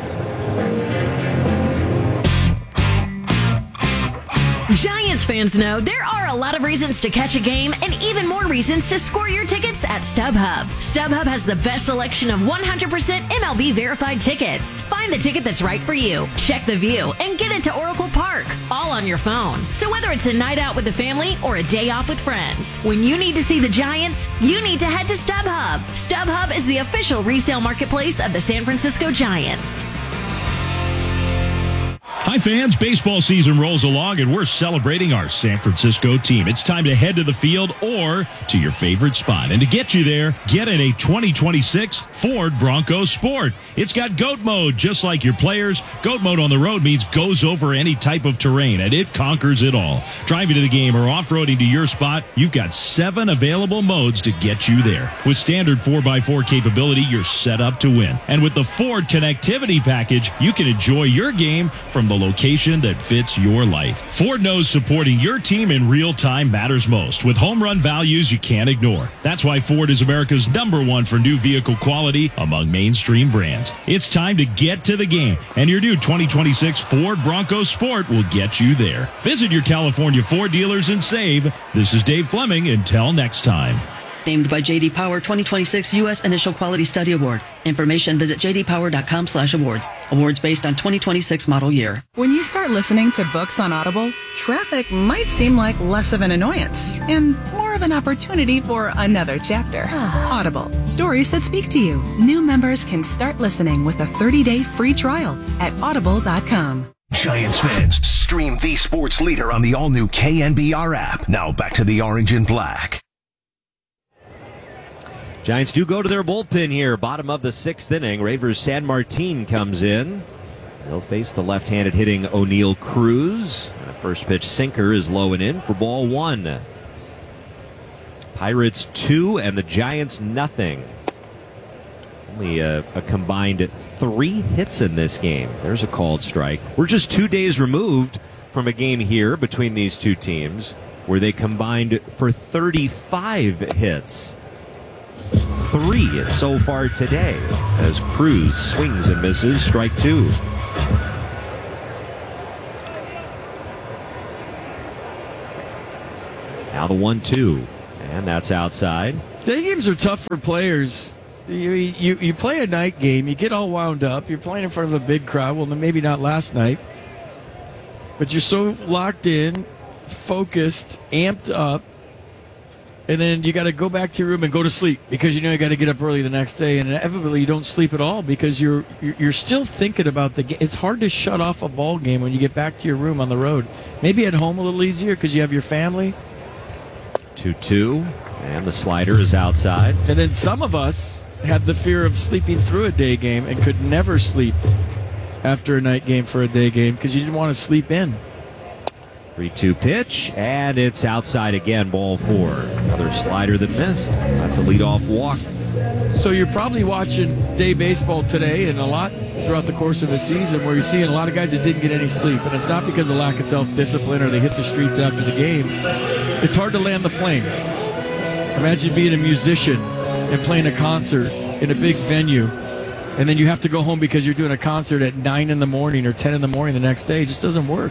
[SPEAKER 9] Giants fans know there are a lot of reasons to catch a game and even more reasons to score your tickets at StubHub. StubHub has the best selection of one hundred percent M L B verified tickets. Find the ticket that's right for you, check the view, and get into Oracle Park, all on your phone. So whether it's a night out with the family or a day off with friends, when you need to see the Giants, you need to head to StubHub. StubHub is the official resale marketplace of the San Francisco Giants.
[SPEAKER 6] Hi fans, baseball season rolls along and we're celebrating our San Francisco team. It's time to head to the field or to your favorite spot. And to get you there, get in a twenty twenty-six Ford Bronco Sport. It's got GOAT mode, just like your players. GOAT mode on the road means goes over any type of terrain, and it conquers it all. Driving to the game or off-roading to your spot, you've got seven available modes to get you there. With standard four by four capability, you're set up to win. And with the Ford Connectivity Package, you can enjoy your game from the location that fits your life. Ford knows supporting your team in real time matters most, with home run values you can't ignore. That's why Ford is America's number one for new vehicle quality among mainstream brands. It's time to get to the game, and your new twenty twenty-six Ford Bronco Sport will get you there. Visit your California Ford dealers and save. This is Dave Fleming. Until next time.
[SPEAKER 7] Named by J D Power twenty twenty-six U S Initial Quality Study Award. Information visit j d power dot com slash awards. Awards based on twenty twenty-six model year.
[SPEAKER 10] When you start listening to books on Audible, traffic might seem like less of an annoyance and more of an opportunity for another chapter. Audible, stories that speak to you. New members can start listening with a thirty-day free trial at audible dot com.
[SPEAKER 1] Giants fans, stream the sports leader on the all-new K N B R app. Now back to the orange and black.
[SPEAKER 2] Giants do go to their bullpen here. Bottom of the sixth inning. Ravers San Martin comes in. They'll face the left-handed hitting O'Neal Cruz. And a first pitch sinker is low and in for ball one. Pirates two and the Giants nothing. Only a, a combined three hits in this game. There's a called strike. We're just two days removed from a game here between these two teams where they combined for thirty-five hits. three so far today as Cruz swings and misses. Strike two. Now the one two, and that's outside.
[SPEAKER 3] Day games are tough for players. You, you you play a night game, you get all wound up, you're playing in front of a big crowd. Well, maybe not last night, but you're so locked in, focused, amped up, and then you got to go back to your room and go to sleep because you know you got to get up early the next day, and inevitably you don't sleep at all because you're you're still thinking about the game. It's hard to shut off a ball game when you get back to your room on the road. Maybe at home a little easier because you have your family.
[SPEAKER 2] two two, and the slider is outside.
[SPEAKER 3] And then some of us had the fear of sleeping through a day game and could never sleep after a night game for a day game because you didn't want to sleep in.
[SPEAKER 2] three two pitch, and it's outside again, ball four. Another slider that missed. That's a leadoff walk.
[SPEAKER 3] So you're probably watching day baseball today and a lot throughout the course of a season where you're seeing a lot of guys that didn't get any sleep. And it's not because of lack of self-discipline or they hit the streets after the game. It's hard to land the plane. Imagine being a musician and playing a concert in a big venue, and then you have to go home because you're doing a concert at nine in the morning or ten in the morning the next day. It just doesn't work.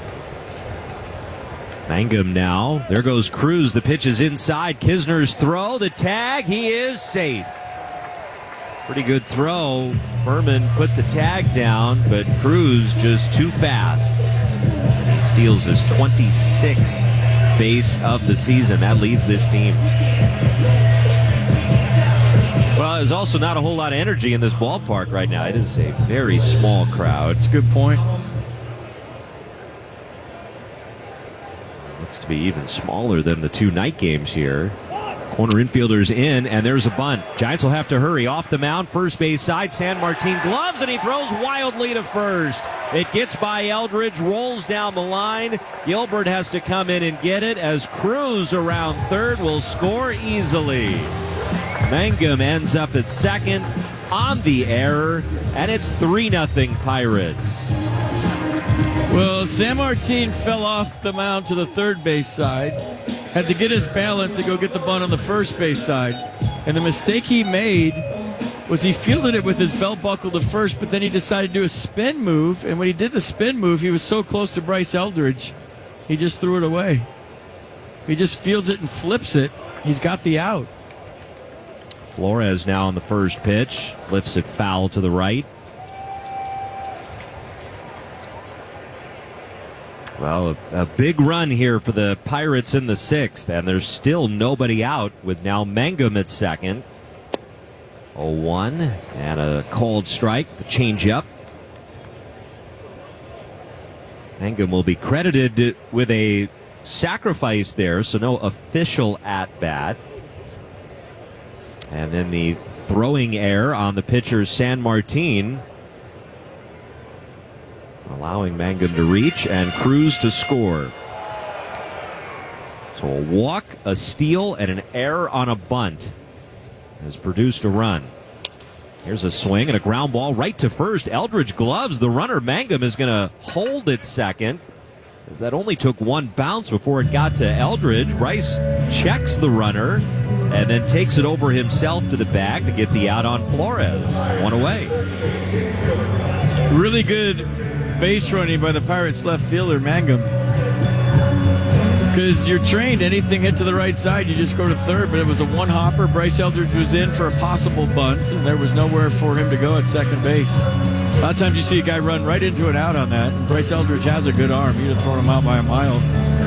[SPEAKER 2] Mangum now. There goes Cruz. The pitch is inside. Kisner's throw. The tag. He is safe. Pretty good throw. Furman put the tag down, but Cruz just too fast. He steals his twenty-sixth base of the season. That leads this team. Well, there's also not a whole lot of energy in this ballpark right now. It is a very small crowd.
[SPEAKER 3] It's a good point.
[SPEAKER 2] Looks to be even smaller than the two night games here. Corner infielders in, and there's a bunt. Giants will have to hurry. Off the mound, first base side. San Martin gloves, and he throws wildly to first. It gets by Eldridge, rolls down the line. Gilbert has to come in and get it as Cruz around third will score easily. Mangum ends up at second on the error, and it's three nothing Pirates.
[SPEAKER 3] Well, San Martin fell off the mound to the third base side, had to get his balance and go get the bunt on the first base side. And the mistake he made was he fielded it with his belt buckle to first, but then he decided to do a spin move, and when he did the spin move, he was so close to Bryce Eldridge, he just threw it away. He just fields it and flips it. He's got the out.
[SPEAKER 2] Flores now on the first pitch, lifts it foul to the right. Well, a, a big run here for the Pirates in the sixth, and there's still nobody out with now Mangum at second. oh one, and a called strike, the changeup. Mangum will be credited with a sacrifice there, so no official at-bat. And then the throwing error on the pitcher, San Martin, allowing Mangum to reach and Cruz to score. So a walk, a steal, and an error on a bunt has produced a run. Here's a swing and a ground ball right to first. Eldridge gloves the runner. Mangum is going to hold it second, as that only took one bounce before it got to Eldridge. Bryce checks the runner and then takes it over himself to the bag to get the out on Flores. One away.
[SPEAKER 3] Really good base running by the Pirates left fielder, Mangum. Because you're trained, anything hit to the right side, you just go to third, but it was a one-hopper. Bryce Eldridge was in for a possible bunt, and there was nowhere for him to go at second base. A lot of times you see a guy run right into an out on that, and Bryce Eldridge has a good arm. You'd have thrown him out by a mile.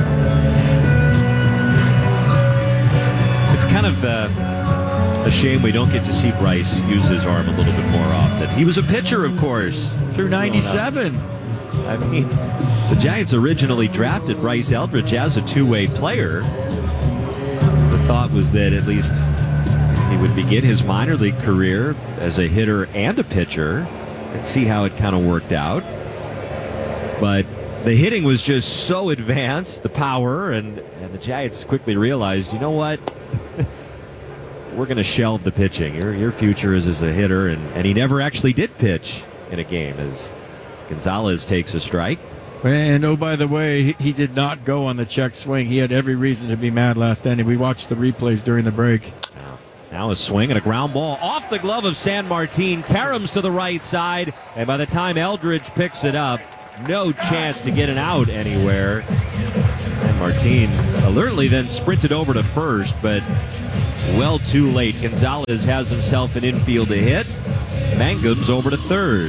[SPEAKER 2] It's kind of uh, a shame we don't get to see Bryce use his arm a little bit more often. He was a pitcher, of course.
[SPEAKER 3] Through ninety-seven.
[SPEAKER 2] I mean, the Giants originally drafted Bryce Eldridge as a two-way player. The thought was that at least he would begin his minor league career as a hitter and a pitcher and see how it kind of worked out. But the hitting was just so advanced, the power, and, and the Giants quickly realized, you know what? We're going to shelve the pitching. Your your future is as a hitter, and, and he never actually did pitch in a game as Gonzalez takes a strike.
[SPEAKER 3] And oh, by the way, he, he did not go on the check swing. He had every reason to be mad last inning. We watched the replays during the break.
[SPEAKER 2] Now a swing and a ground ball off the glove of San Martin. Karams to the right side, and by the time Eldridge picks it up, no chance to get it out anywhere. And Martin alertly then sprinted over to first, but well too late. Gonzalez has himself an infield to hit. Mangum's over to third.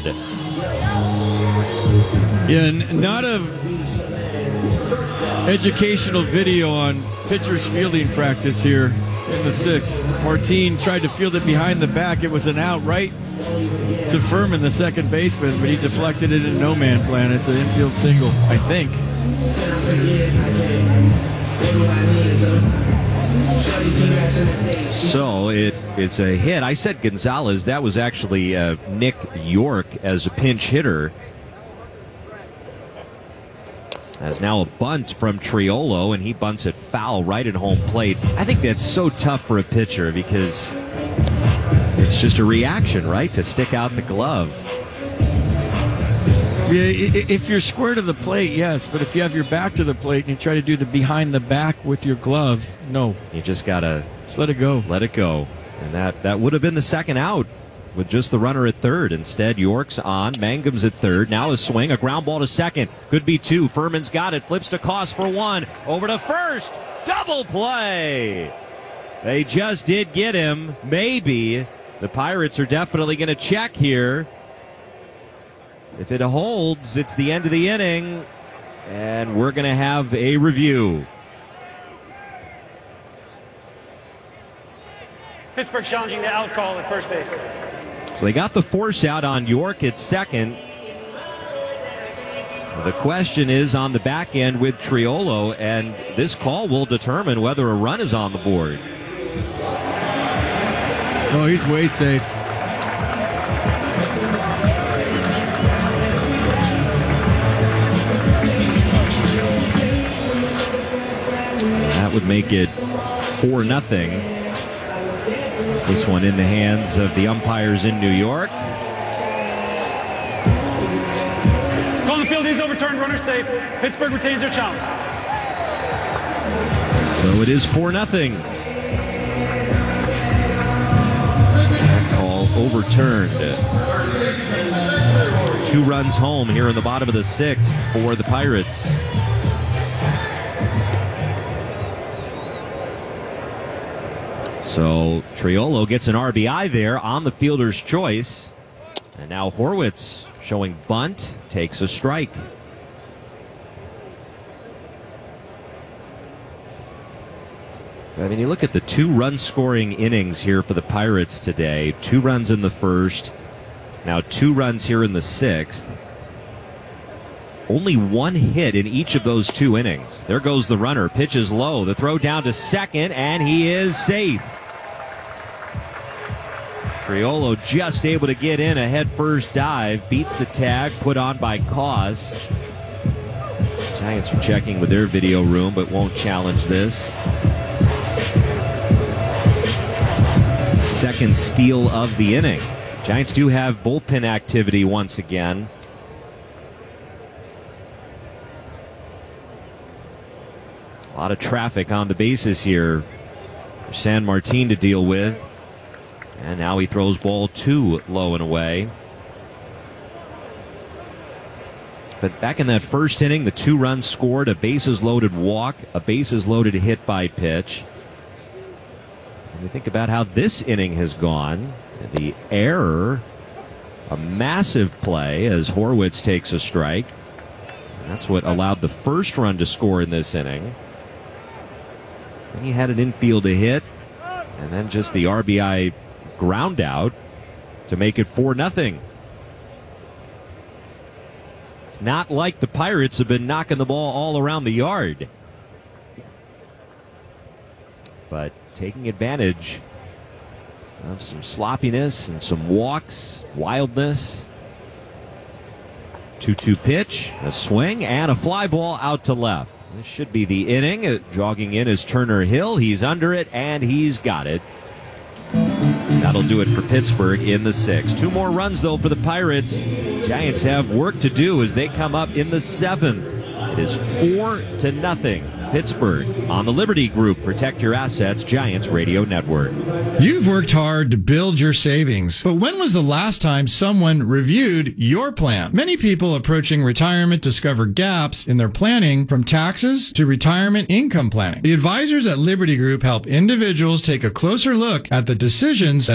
[SPEAKER 3] Yeah, n- not a educational video on pitcher's fielding practice here in the sixth. Martin tried to field it behind the back. It was an out right to Furman, the second baseman, but he deflected it in no man's land. It's an infield single, I think.
[SPEAKER 2] So it, it's a hit. I said Gonzalez. That was actually uh, Nick York as a pinch hitter. As now a bunt from Triolo, and he bunts it foul right at home plate. I think that's so tough for a pitcher because it's just a reaction, right, to stick out the glove.
[SPEAKER 3] Yeah, if you're square to the plate, yes, but if you have your back to the plate and you try to do the behind the back with your glove, no.
[SPEAKER 2] You just gotta
[SPEAKER 3] just let it go.
[SPEAKER 2] Let it go, and that that would have been the second out with just the runner at third. Instead, York's on. Mangum's at third. Now a swing, a ground ball to second. Could be two. Furman's got it. Flips to Koss for one. Over to first. Double play. They just did get him. Maybe. The Pirates are definitely going to check here. If it holds, it's the end of the inning. And we're going to have a review.
[SPEAKER 4] Pittsburgh challenging the out call at first base.
[SPEAKER 2] So they got the force out on York at second. The question is on the back end with Triolo, and this call will determine whether a run is on the board.
[SPEAKER 3] Oh, he's way safe.
[SPEAKER 2] That would make it four nothing. This one in the hands of the umpires in New York.
[SPEAKER 4] Call the field is overturned, runner safe. Pittsburgh retains their challenge.
[SPEAKER 2] So it is four nothing. That call overturned. Two runs home here in the bottom of the sixth for the Pirates. So Triolo gets an R B I there on the fielder's choice. And now Horwitz showing bunt, takes a strike. I mean, you look at the two run scoring innings here for the Pirates today. Two runs in the first. Now two runs here in the sixth. Only one hit in each of those two innings. There goes the runner. Pitches low. The throw down to second, and he is safe. Triolo just able to get in a head-first dive. Beats the tag put on by Koss. Giants are checking with their video room, but won't challenge this. Second steal of the inning. Giants do have bullpen activity once again. A lot of traffic on the bases here for San Martin to deal with. And now he throws ball two low and away. But back in that first inning, the two runs scored, a bases loaded walk, a bases loaded hit by pitch. And you think about how this inning has gone. The error, a massive play as Horwitz takes a strike. And that's what allowed the first run to score in this inning. And he had an infield to hit, and then just the R B I ground out to make it four nothing. It's not like the Pirates have been knocking the ball all around the yard, but taking advantage of some sloppiness and some walks, wildness. two two pitch, a swing, and a fly ball out to left. This should be the inning. Uh, jogging in is Turner Hill. He's under it, and he's got it. That'll do it for Pittsburgh in the sixth. Two more runs, though, for the Pirates. Giants have work to do as they come up in the seventh. It is four to nothing. Pittsburgh on the Liberty Group. Protect your assets, Giants Radio Network.
[SPEAKER 11] You've worked hard to build your savings, but when was the last time someone reviewed your plan? Many people approaching retirement discover gaps in their planning, from taxes to retirement income planning. The advisors at Liberty Group help individuals take a closer look at the decisions that